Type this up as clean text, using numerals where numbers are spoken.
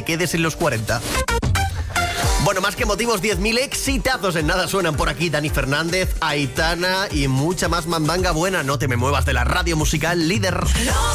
quedes en los 40. Bueno, más que motivos, 10.000 exitazos en nada suenan por aquí. Dani Fernández, Aitana y mucha más mandanga buena. No te me muevas de la radio musical líder.